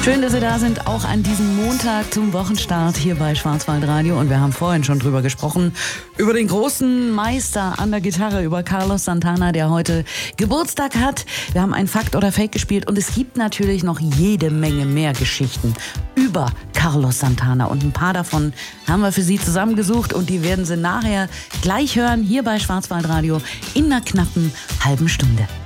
Schön, dass Sie da sind, auch an diesem Montag zum Wochenstart hier bei Schwarzwaldradio. Und wir haben vorhin schon drüber gesprochen, über den großen Meister an der Gitarre, über Carlos Santana, der heute Geburtstag hat. Wir haben ein Fakt oder Fake gespielt und es gibt natürlich noch jede Menge mehr Geschichten über Carlos Santana. Und ein paar davon haben wir für Sie zusammengesucht und die werden Sie nachher gleich hören, hier bei Schwarzwaldradio in einer knappen halben Stunde.